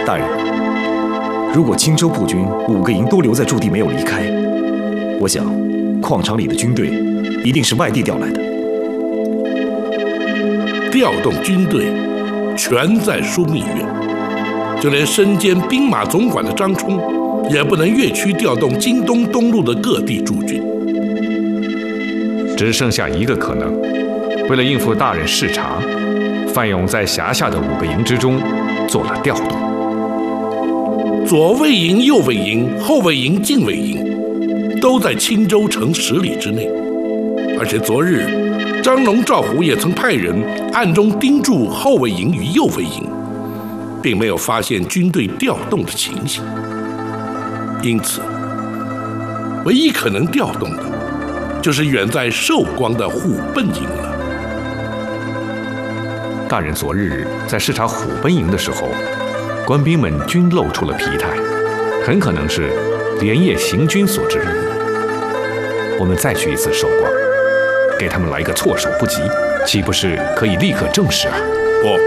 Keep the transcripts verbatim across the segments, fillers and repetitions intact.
大人，如果青州步军五个营都留在驻地没有离开，我想矿场里的军队一定是外地调来的。 调动军队全在枢密院，就连身兼兵马总管的张冲，也不能越区调动京东东路的各地驻军。 只剩下一个可能，为了应付大人视察，范勇在辖下的五个营之中做了调动。 左卫营、右卫营、后卫营、近卫营，都在青州城十里之内。而且昨日，张龙、赵虎也曾派人暗中盯住后卫营与右卫营，并没有发现军队调动的情形。因此，唯一可能调动的，就是远在寿光的虎贲营了。 大人昨日在视察虎贲营的时候，官兵们均露出了疲态，很可能是连夜行军所致。我们再去一次寿光，给他们来个措手不及，岂不是可以立刻证实啊？ 不，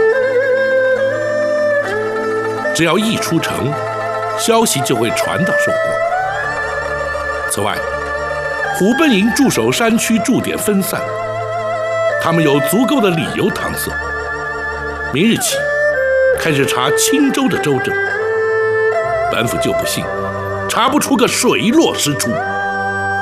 只要一出城，消息就会传到寿光。此外，虎贲营驻守山区驻点分散，他们有足够的理由搪塞。明日起，开始查青州的州政。本府就不信，查不出个水落石出。